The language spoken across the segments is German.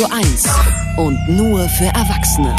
1 und nur für Erwachsene.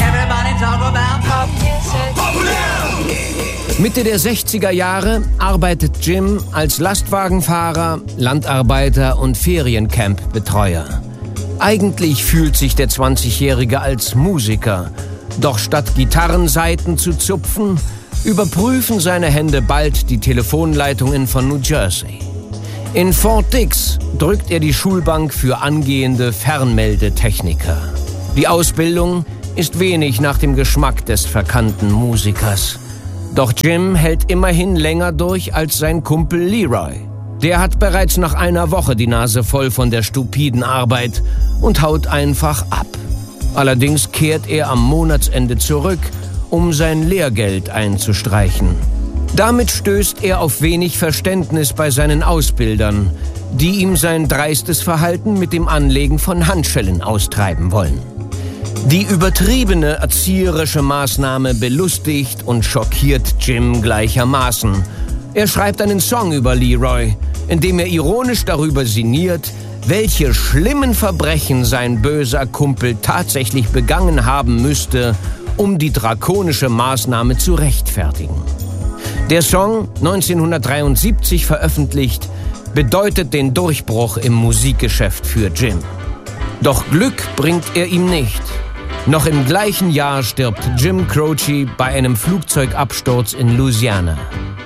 Mitte der 60er Jahre arbeitet Jim als Lastwagenfahrer, Landarbeiter und Feriencamp-Betreuer. Eigentlich fühlt sich der 20-Jährige als Musiker. Doch statt Gitarrensaiten zu zupfen, überprüfen seine Hände bald die Telefonleitungen von New Jersey. In Fort Dix drückt er die Schulbank für angehende Fernmeldetechniker. Die Ausbildung ist wenig nach dem Geschmack des verkannten Musikers. Doch Jim hält immerhin länger durch als sein Kumpel Leroy. Der hat bereits nach einer Woche die Nase voll von der stupiden Arbeit und haut einfach ab. Allerdings kehrt er am Monatsende zurück, um sein Lehrgeld einzustreichen. Damit stößt er auf wenig Verständnis bei seinen Ausbildern, die ihm sein dreistes Verhalten mit dem Anlegen von Handschellen austreiben wollen. Die übertriebene erzieherische Maßnahme belustigt und schockiert Jim gleichermaßen. Er schreibt einen Song über Leroy, in dem er ironisch darüber sinniert, welche schlimmen Verbrechen sein böser Kumpel tatsächlich begangen haben müsste, um die drakonische Maßnahme zu rechtfertigen. Der Song, 1973 veröffentlicht, bedeutet den Durchbruch im Musikgeschäft für Jim. Doch Glück bringt er ihm nicht. Noch im gleichen Jahr stirbt Jim Croce bei einem Flugzeugabsturz in Louisiana.